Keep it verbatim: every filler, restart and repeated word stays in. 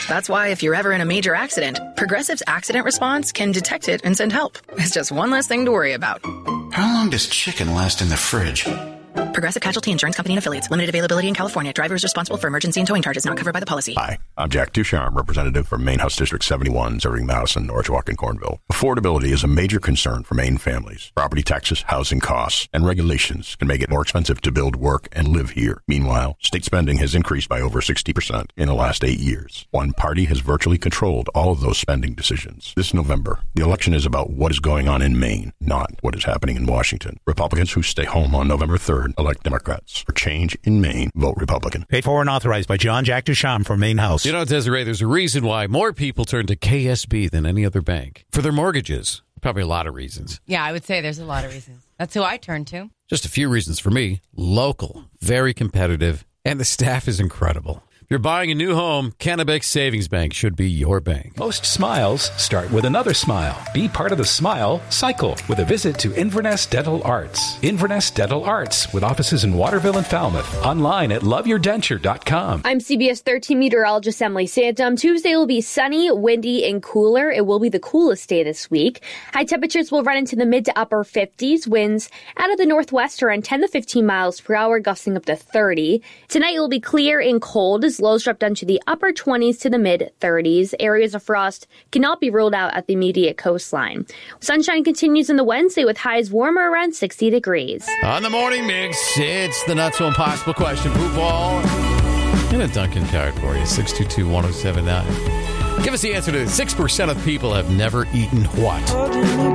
That's why if you're ever in a major accident, Progressive's accident response can detect it and send help. It's just one less thing to worry about. How long does chicken last in the fridge? Progressive Casualty Insurance Company and Affiliates. Limited availability in California. Driver is responsible for emergency and towing charges not covered by the policy. Hi, I'm Jack Ducharme, representative from Maine House District seventy-one, serving Madison, Norwalk, and Cornville. Affordability is a major concern for Maine families. Property taxes, housing costs, and regulations can make it more expensive to build, work, and live here. Meanwhile, state spending has increased by over sixty percent in the last eight years. One party has virtually controlled all of those spending decisions. This November, the election is about what is going on in Maine, not what is happening in Washington. Republicans who stay home on November third elect Democrats. For change in Maine, vote Republican. Paid for and authorized by John Jack Ducharme from Maine House. You know, Desiree, there's a reason why more people turn to K S B than any other bank for their mortgages. Probably a lot of reasons. Yeah, I would say there's a lot of reasons. That's who I turn to. Just a few reasons for me. Local, very competitive, and the staff is incredible. If you're buying a new home, Kennebec Savings Bank should be your bank. Most smiles start with another smile. Be part of the smile cycle with a visit to Inverness Dental Arts. Inverness Dental Arts with offices in Waterville and Falmouth. Online at love your denture dot com. I'm C B S thirteen meteorologist Emily Santum. Tuesday will be sunny, windy, and cooler. It will be the coolest day this week. High temperatures will run into the mid to upper fifties. Winds out of the northwest around ten to fifteen miles per hour, gusting up to thirty. Tonight it will be clear and cold as lows drop down to the upper twenties to the mid thirties. Areas of frost cannot be ruled out at the immediate coastline. Sunshine continues in the Wednesday with highs warmer around sixty degrees. On the morning mix, it's the not so impossible question. Blue ball and a Duncan card for you. six two two, one oh seven nine. Give us the answer to six percent of people have never eaten what?